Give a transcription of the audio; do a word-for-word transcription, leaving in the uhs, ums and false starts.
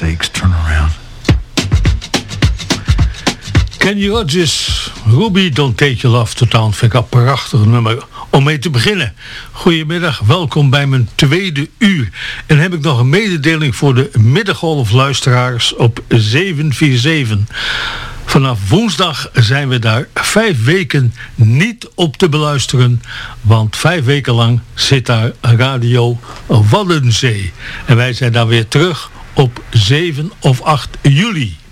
sakes, turn around. Kenny Rogers, Ruby, Don't Take Your Love to Town, vind ik een prachtig nummer om mee te beginnen. Goedemiddag, welkom bij mijn tweede uur. En heb ik nog een mededeling voor de middengolfluisteraars op zeven vier zeven. Vanaf woensdag zijn we daar vijf weken niet op te beluisteren, want vijf weken lang zit daar Radio Waddenzee. En wij zijn daar weer terug op zeven of acht juli.